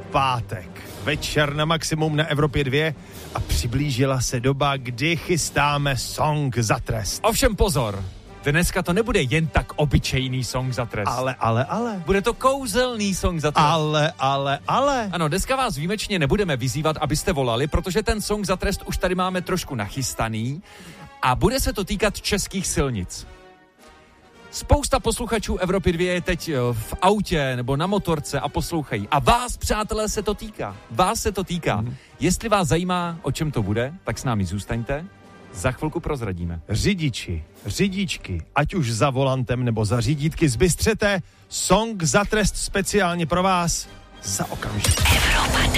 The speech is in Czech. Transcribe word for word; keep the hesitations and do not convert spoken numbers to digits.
pátek. Večer na maximum na Evropě dva a přiblížila se doba, kdy chystáme song za trest. Ovšem pozor, dneska to nebude jen tak obyčejný song za trest. Ale, ale, ale. Bude to kouzelný song za trest. Ale, ale, ale. Ano, dneska vás výjimečně nebudeme vyzývat, abyste volali, protože ten song za trest už tady máme trošku nachystaný a bude se to týkat českých silnic. Spousta posluchačů Evropy dva je teď v autě nebo na motorce a poslouchají. A vás, přátelé, se to týká. Vás se to týká. Mm. Jestli vás zajímá, o čem to bude, tak s námi zůstaňte. Za chvilku prozradíme. Řidiči, řidičky, ať už za volantem nebo za řídítky, zbystřete song za trest speciálně pro vás za okamžik. Evropa